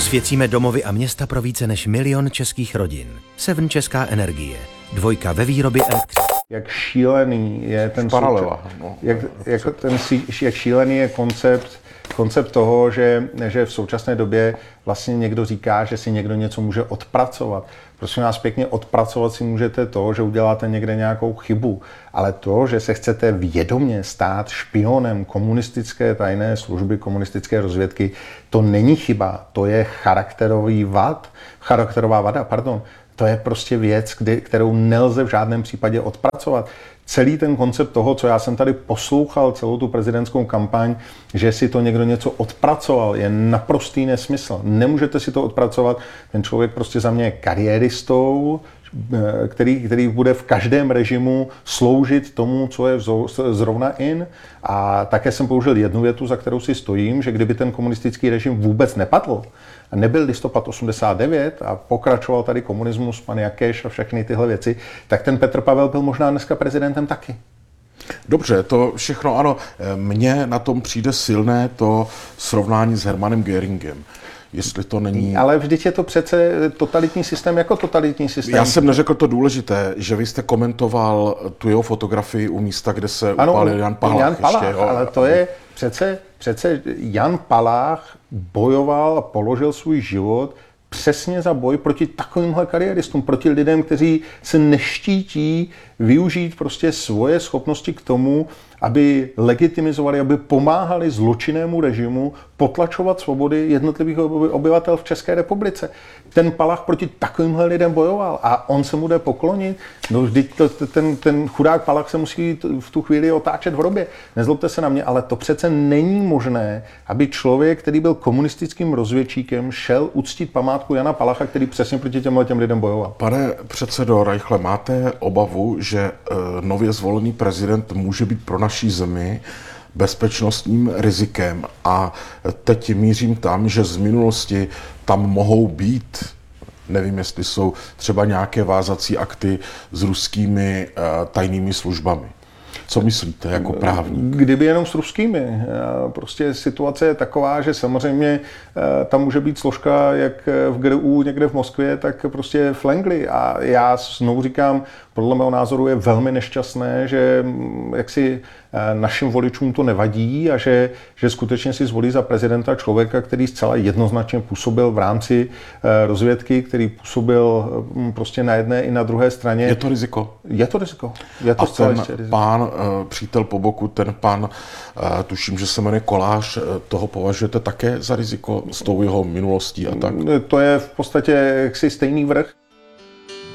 Osvěcíme domovy a města pro více než 1 000 000 českých rodin. Seven Česká energie. 2 ve výrobě elektřiny. Jak šílený je ten jak šílený je koncept toho, že v současné době vlastně někdo říká, že si někdo něco může odpracovat. Prosím vás pěkně, odpracovat si můžete to, že uděláte někde nějakou chybu, ale to, že se chcete vědomě stát špionem komunistické tajné služby, komunistické rozvědky, to není chyba, to je charakterová vada. To je prostě věc, kterou nelze v žádném případě odpracovat. Celý ten koncept toho, co já jsem tady poslouchal, celou tu prezidentskou kampaň, že si to někdo něco odpracoval, je naprostý nesmysl. Nemůžete si to odpracovat. Ten člověk prostě za mě je kariéristou, který bude v každém režimu sloužit tomu, co je zrovna in. A také jsem použil jednu větu, za kterou si stojím, že kdyby ten komunistický režim vůbec nepadl, a nebyl listopad 89 a pokračoval tady komunismus, pan Jakeš a všechny tyhle věci, tak ten Petr Pavel byl možná dneska prezidentem taky. Dobře, to všechno ano. Mně na tom přijde silné to srovnání s Hermanem Göringem. Jestli to není... Ale vždyť je to přece totalitní systém jako totalitní systém. Já jsem neřekl to důležité, že vy jste komentoval tu jeho fotografii u místa, kde se upálil Jan Palach. Jan Palach, ještě, ale to je přece Jan Palach bojoval a položil svůj život přesně za boj proti takovýmhle kariéristům, proti lidem, kteří se neštítí využít prostě svoje schopnosti k tomu, aby legitimizovali, aby pomáhali zločinnému režimu potlačovat svobody jednotlivých obyvatel v České republice. Ten Palach proti takovýmhle lidem bojoval a on se mu jde poklonit. No vždyť ten chudák Palach se musí v tu chvíli otáčet v hrobě. Nezlobte se na mě, ale to přece není možné, aby člověk, který byl komunistickým rozvědčíkem, šel uctít památku Jana Palacha, který přesně proti těm lidem bojoval. Pane předsedo Reichle, máte obavu, že nově zvolený prezident může být pro naší zemi bezpečnostním rizikem? A teď mířím tam, že z minulosti tam mohou být, nevím, jestli jsou třeba nějaké vázací akty s ruskými tajnými službami. Co myslíte jako právník? Kdyby jenom s ruskými. Prostě situace je taková, že samozřejmě tam může být složka jak v GRU někde v Moskvě, tak prostě v Langley. A já znovu říkám, podle mého názoru je velmi nešťastné, že jaksi našim voličům to nevadí a že skutečně si zvolí za prezidenta člověka, který zcela jednoznačně působil v rámci rozvědky, který působil prostě na jedné i na druhé straně. Je to riziko? Je to riziko. Je to a ten pán, přítel po boku, ten pán, tuším, že se jmenuje Kolář, toho považujete také za riziko s tou jeho minulostí a tak? To je v podstatě jaksi stejný vrch.